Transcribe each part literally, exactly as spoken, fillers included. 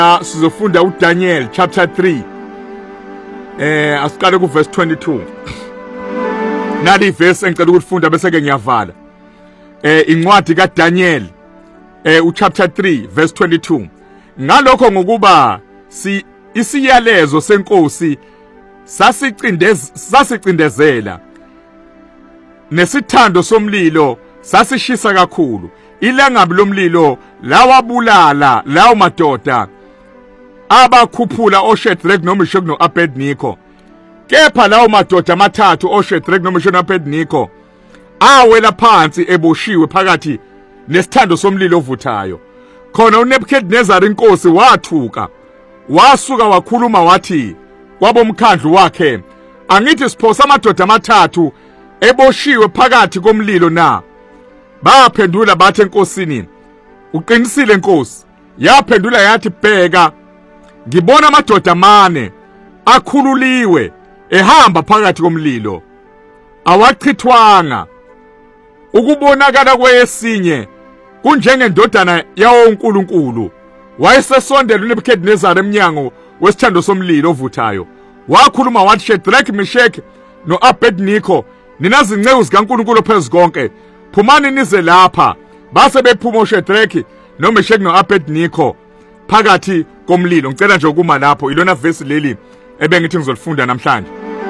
Sizofunda uDaniel chapter three. Eh asiqale ku verse twenty-two. Nali verse engicela ukufunda bese ke ngiyavala. Eh incwadi kaDaniel eh u chapter three verse twenty-two. Ngalokho ngokuba si isiyalezo senkosi sasicindez sasicindezela nesithando somlilo sasishisa kakhulu. Ilangabi lomlilo lawabulala lawo madoda abakhuphula oShadrach noMeshach noAbednego. Kepha lawo madoda amathathu oShadrach noMeshach noAbednego awela phansi eboshiwe phakathi nesithando somlilo ovuthayo. Khona uNebukadnezar inkosi wathuka wasuka wakhuluma wathi kwabomkhandlu wakhe, angithi siphosa amadoda amathathu eboshiwe phakathi komlilo na? Baphendula bathi enkosini, uqinisile nkosi. Yaphendula yathi, bheka, ngibona amadoda amane akhululiwe ehamba phakathi komlilo, awachithwanga. Ukubonakala kwesinye kunjengendodana yawo uNkulunkulu. Wayesesondela uNebukadnezar eminyango wesithando somlilo ovuthayo. Wakhuluma wathi, Shadrach, Meshach noAbednego, nina zinceku zikaNkulunkulu phezukonke, phumani nize lapha. Base bephuma uShadrach noMeshach noAbednego phakathi komlilo. Ngicela nje ukuma lapho, ilona verse leli ebengithi ngizolifunda namhlanje.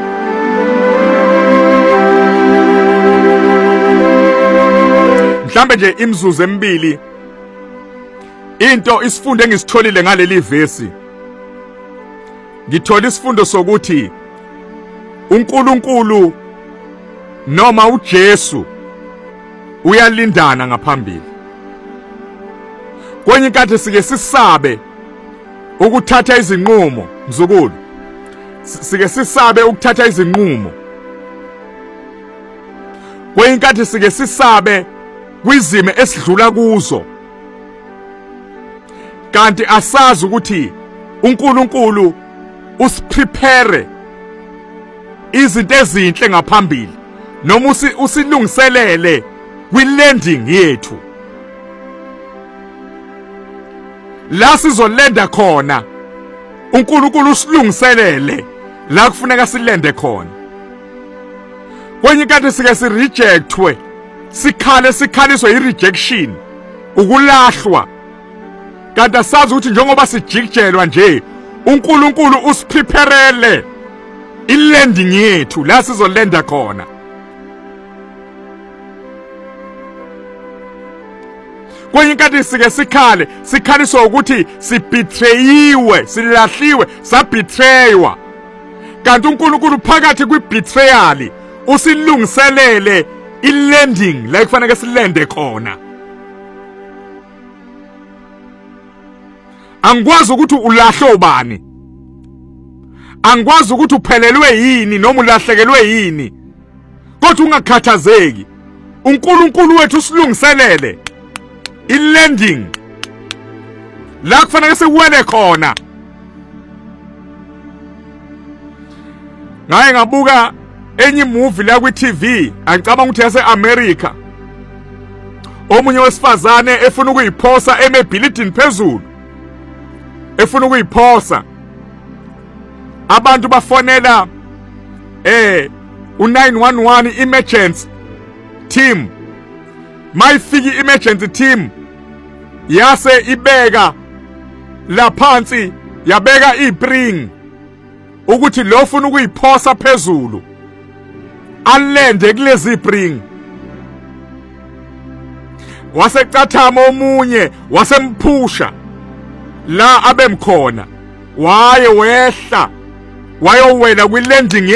Mhlambe nje imizuzu emibili into isifundo engisitholile ngaleli verse. Ngithola isifundo sokuthi uNkulunkulu noma uJesu uyalindana ngaphambili. Kwenye inkathi sike sisabe ukuthatha izinqumo, mzukulu. Sike sisabe ukuthatha izinqumo. Kwenye inkathi sike sisabe kwizime esidlula kuzo. Kanti asazi ukuthi uNkulunkulu usiprepare izinto ezinhle ngaphambili, noma usilungiselele kwi-landing yethu. La sizolenda khona uNkulunkulu usilungiselele la kufuneka silende khona. Kwenye inkathi sike sirejectwe, sikhale sikhaliswe i-rejection, ukulahlwa. Kanti asazi ukuthi njengoba sijikijelwa nje uNkulunkulu usipreparele i-landing yethu la sizolenda khona. Kwenye inkathi sike sikhale sikhaliswa ukuthi sibetrayiwe, silahliwe, sabetraywa. Kanti uNkulunkulu phakathi kwi-betrayal usilungiselele i-landing la kufanele silende khona. Angikwazi ukuthi ulahle ubani, angikwazi ukuthi uphelelwe yini noma ulahlekelwe yini, kodwa ungakhathazeki. uNkulunkulu wethu usilungiselele i-landing la kufanele siwele khona. Ngaye ngabuka enye movie la kwi-T V, angicabanga ukuthi yase-America. Omunye wesifazane efuna ukuyiphosa emebhilidini phezulu, efuna ukuyiphosa. Abantu bafonela eh u nine one one emergency team. Mayifiki emergency team yase ibeka la phansi, yabeka ipring ukuthi lo ufuna ukuyiphosa phezulu alende kulezi ipring. Wasecathama omunye wasemphusha la abemkhona, waye wehla wayowela kwi-landing